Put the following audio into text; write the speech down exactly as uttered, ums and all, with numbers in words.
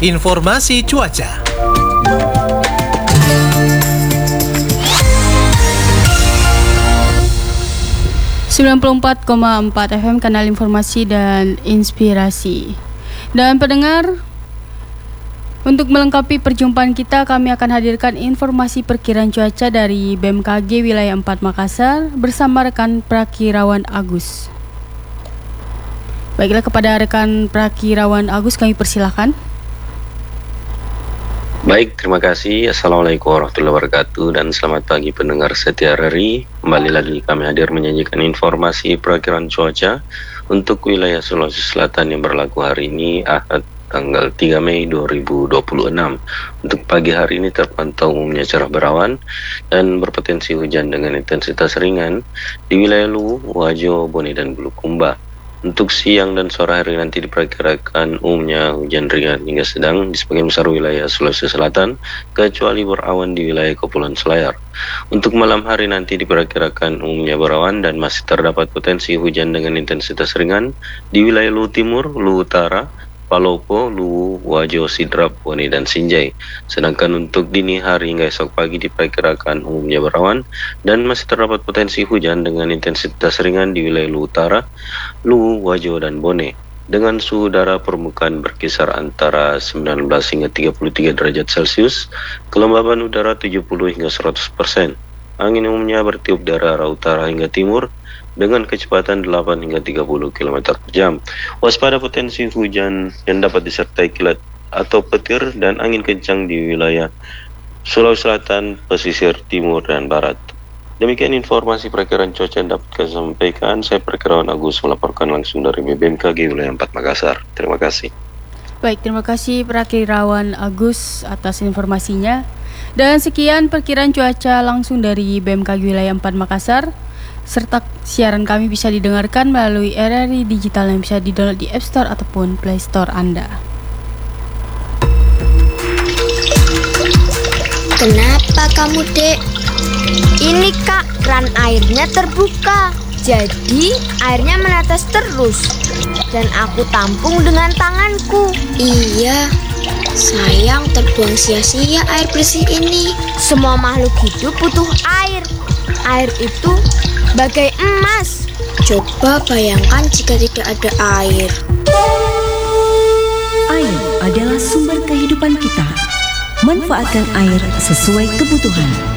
informasi cuaca. sembilan puluh empat koma empat F M, kanal informasi dan inspirasi. Dan pendengar, untuk melengkapi perjumpaan kita, kami akan hadirkan informasi perkiraan cuaca dari B M K G Wilayah empat Makassar bersama rekan Prakirawan Agus. Baiklah, kepada rekan Prakirawan Agus kami persilahkan. Baik, terima kasih. Assalamualaikum warahmatullahi wabarakatuh dan selamat pagi pendengar setia R R I. Kembali lagi kami hadir menyajikan informasi perakiraan cuaca untuk wilayah Sulawesi Selatan yang berlaku hari ini Ahad tanggal tiga Mei dua ribu dua puluh enam. Untuk pagi hari ini terpantau umumnya cerah berawan dan berpotensi hujan dengan intensitas ringan di wilayah Luwu, Wajo, Bone, dan Bulukumba. Untuk siang dan sore hari nanti diperkirakan umumnya hujan ringan hingga sedang di sebagian besar wilayah Sulawesi Selatan, kecuali berawan di wilayah Kepulauan Selayar. Untuk malam hari nanti diperkirakan umumnya berawan dan masih terdapat potensi hujan dengan intensitas ringan di wilayah Luwu Timur, Luwu Utara, Palopo, Luwu, Wajo, Sidrap, Bone, dan Sinjai. Sedangkan untuk dini hari hingga esok pagi diperkirakan umumnya berawan dan masih terdapat potensi hujan dengan intensitas ringan di wilayah Luwu Utara, Luwu, Wajo, dan Bone. Dengan suhu udara permukaan berkisar antara sembilan belas hingga tiga puluh tiga derajat Celcius, kelembaban udara tujuh puluh hingga seratus persen. Angin umumnya bertiup dari arah utara hingga timur dengan kecepatan delapan hingga tiga puluh kilometer per jam. Waspada potensi hujan yang dapat disertai kilat atau petir dan angin kencang di wilayah Sulawesi Selatan, pesisir timur dan barat. Demikian informasi perakiraan cuaca yang dapat kami sampaikan. Saya Prakirawan Agus melaporkan langsung dari B M K G Wilayah empat Makassar. Terima kasih. Baik, terima kasih Prakirawan Agus atas informasinya. Dan sekian perkiraan cuaca langsung dari B M K G Wilayah empat Makassar. Serta siaran kami bisa didengarkan melalui R R I Digital yang bisa di-download di App Store ataupun Play Store Anda. Kenapa kamu, Dek? Ini, Kak, keran airnya terbuka. Jadi airnya menetes terus. Dan aku tampung dengan tanganku. Iya, sayang terbuang sia-sia air bersih ini. Semua makhluk hidup butuh air. Air itu bagai emas. Coba bayangkan jika tidak ada air. Air adalah sumber kehidupan kita. Manfaatkan air sesuai kebutuhan.